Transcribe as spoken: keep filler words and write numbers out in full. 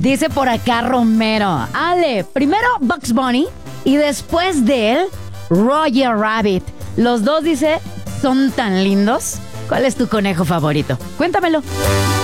Dice por acá Romero. Ale, primero Bugs Bunny y después de él, Roger Rabbit. Los dos, dice, son tan lindos. ¿Cuál es tu conejo favorito? Cuéntamelo.